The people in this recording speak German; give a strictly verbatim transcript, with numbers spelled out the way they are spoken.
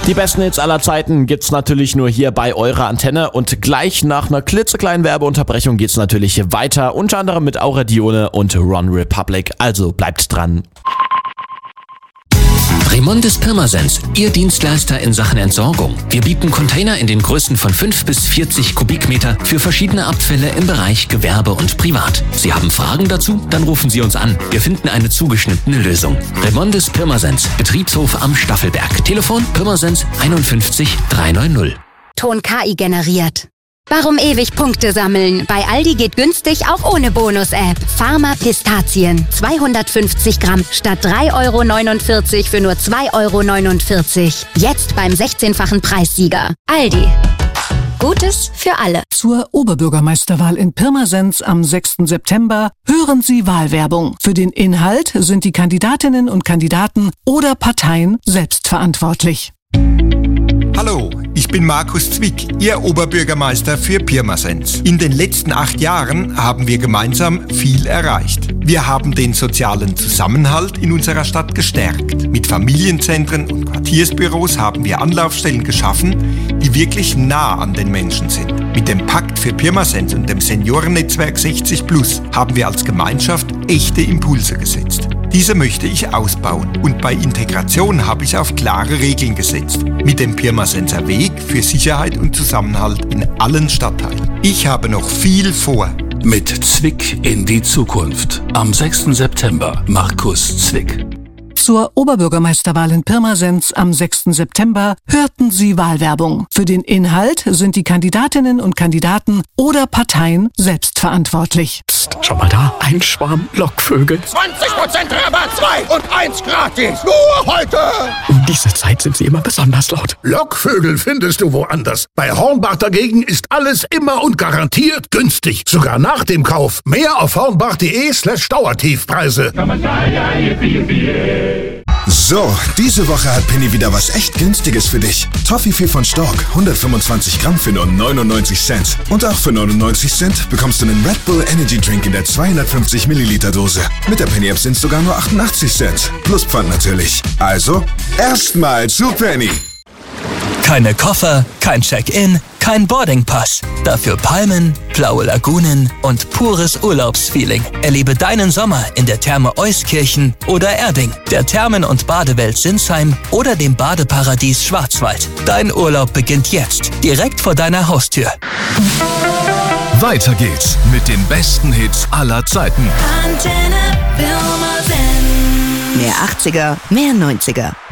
Die besten Hits aller Zeiten gibt's natürlich nur hier bei eurer Antenne und gleich nach einer klitzekleinen Werbeunterbrechung geht's natürlich weiter, unter anderem mit Aura Dione und Ron Republic, also bleibt dran. Remondis Pirmasens, Ihr Dienstleister in Sachen Entsorgung. Wir bieten Container in den Größen von fünf bis vierzig Kubikmeter für verschiedene Abfälle im Bereich Gewerbe und Privat. Sie haben Fragen dazu? Dann rufen Sie uns an. Wir finden eine zugeschnittene Lösung. Remondis Pirmasens, Betriebshof am Staffelberg. Telefon Pirmasens einundfünfzig dreihundertneunzig. Ton K I generiert. Warum ewig Punkte sammeln? Bei Aldi geht günstig auch ohne Bonus-App. Pharma Pistazien. zweihundertfünfzig Gramm statt drei Euro neunundvierzig für nur zwei Euro neunundvierzig. Jetzt beim sechzehnfachen Preissieger. Aldi. Gutes für alle. Zur Oberbürgermeisterwahl in Pirmasens am sechsten September hören Sie Wahlwerbung. Für den Inhalt sind die Kandidatinnen und Kandidaten oder Parteien selbst verantwortlich. Hallo, ich bin Markus Zwick, Ihr Oberbürgermeister für Pirmasens. In den letzten acht Jahren haben wir gemeinsam viel erreicht. Wir haben den sozialen Zusammenhalt in unserer Stadt gestärkt. Mit Familienzentren und Quartiersbüros haben wir Anlaufstellen geschaffen, die wirklich nah an den Menschen sind. Mit dem Pakt für Pirmasens und dem Seniorennetzwerk sechzig plus haben wir als Gemeinschaft echte Impulse gesetzt. Diese möchte ich ausbauen und bei Integration habe ich auf klare Regeln gesetzt. Mit dem Pirmasenser Weg für Sicherheit und Zusammenhalt in allen Stadtteilen. Ich habe noch viel vor. Mit Zwick in die Zukunft. Am sechsten September. Markus Zwick. Zur Oberbürgermeisterwahl in Pirmasens am sechsten September hörten Sie Wahlwerbung. Für den Inhalt sind die Kandidatinnen und Kandidaten oder Parteien selbst verantwortlich. Psst, schau mal da, ein Schwarm Lockvögel. zwanzig Prozent Rabatt, zwei und eins gratis. Nur heute. Um diese Zeit sind sie immer besonders laut. Lockvögel findest du woanders. Bei Hornbach dagegen ist alles immer und garantiert günstig. Sogar nach dem Kauf. Mehr auf hornbach.de slash Dauertiefpreise. So, diese Woche hat Penny wieder was echt Günstiges für dich. Toffifee von Stork, hundertfünfundzwanzig Gramm für nur neunundneunzig Cent. Und auch für neunundneunzig Cent bekommst du einen Red Bull Energy Drink in der zweihundertfünfzig Milliliter Dose. Mit der Penny App sind es sogar nur achtundachtzig Cent. Plus Pfand natürlich. Also, erstmal zu Penny. Keine Koffer, kein Check-in, kein Boardingpass. Dafür Palmen, blaue Lagunen und pures Urlaubsfeeling. Erlebe deinen Sommer in der Therme Euskirchen oder Erding, der Thermen- und Badewelt Sinsheim oder dem Badeparadies Schwarzwald. Dein Urlaub beginnt jetzt, direkt vor deiner Haustür. Weiter geht's mit den besten Hits aller Zeiten. Antenne Pirmasens. Mehr achtziger, mehr neunziger.